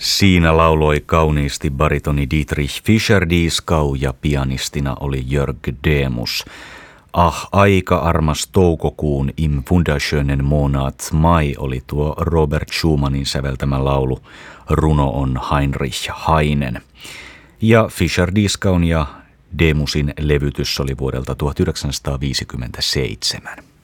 Siinä lauloi kauniisti baritoni Dietrich Fischer-Dieskau ja pianistina oli Jörg Demus. Aika armas toukokuun Im wunderschönen Monat Mai oli tuo Robert Schumannin säveltämä laulu. Runo on Heinrich Heinen. Ja Fischer-Dieskaun ja Demusin levytys oli vuodelta 1957.